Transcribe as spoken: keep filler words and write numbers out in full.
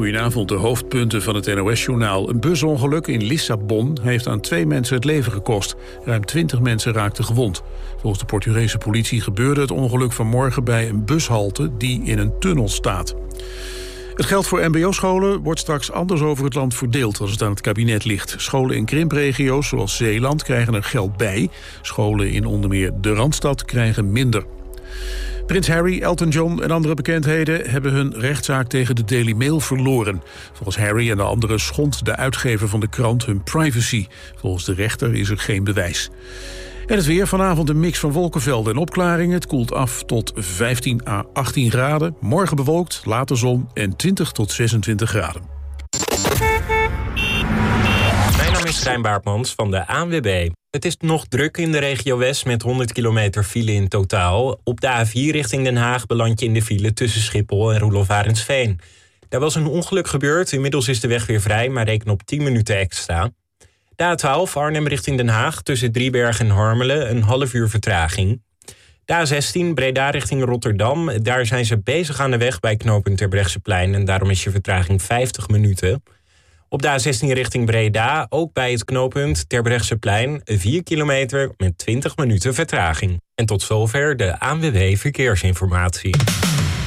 Goedenavond, de hoofdpunten van het N O S-journaal. Een busongeluk in Lissabon heeft aan twee mensen het leven gekost. Ruim twintig mensen raakten gewond. Volgens de Portugese politie gebeurde het ongeluk vanmorgen bij een bushalte die in een tunnel staat. Het geld voor mbo-scholen wordt straks anders over het land verdeeld als het aan het kabinet ligt. Scholen in krimpregio's zoals Zeeland krijgen er geld bij. Scholen in onder meer de Randstad krijgen minder. Prins Harry, Elton John en andere bekendheden hebben hun rechtszaak tegen de Daily Mail verloren. Volgens Harry en de anderen schondt de uitgever van de krant hun privacy. Volgens de rechter is er geen bewijs. En het weer, vanavond een mix van wolkenvelden en opklaringen. Het koelt af tot vijftien à achttien graden. Morgen bewolkt, later zon en twintig tot zesentwintig graden. Mijn naam is Rijn Baartmans van de A N W B. Het is nog druk in de regio West met honderd kilometer file in totaal. Op de A vier richting Den Haag beland je in de file tussen Schiphol en Roelof Arendsveen. Daar was een ongeluk gebeurd, inmiddels is de weg weer vrij, maar reken op tien minuten extra. De A twaalf Arnhem richting Den Haag tussen Driebergen en Harmelen een half uur vertraging. De A zestien Breda richting Rotterdam, daar zijn ze bezig aan de weg bij knooppunt Terbrechtseplein en daarom is je vertraging vijftig minuten. Op de A zestien richting Breda, ook bij het knooppunt Terbrechtseplein, vier kilometer met twintig minuten vertraging. En tot zover de A N W B Verkeersinformatie.